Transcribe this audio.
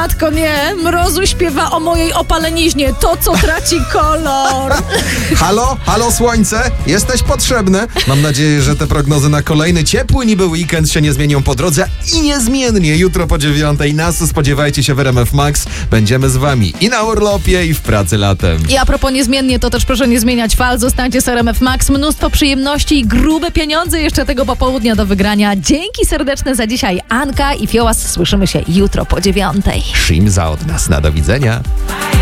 matko, nie. Mrozu śpiewa o mojej opaleniźnie. To, co traci kolor. Halo słońce, jesteś potrzebne. Mam nadzieję, że te prognozy na kolejny ciepły niby weekend się nie zmienią po drodze i niezmiennie jutro po 9:00 nas spodziewajcie się w RMF Max. Będziemy z wami i na urlopie, i w pracy latem. I a propos niezmiennie, to też proszę nie zmieniać fal. Zostańcie z RMF Max. Mnóstwo przyjemności i grube pieniądze jeszcze tego popołudnia do wygrania. Dzięki serdeczne za dzisiaj. Anka i Fiołas. Słyszymy się jutro po 9:00. Szimza od nas. Na do widzenia.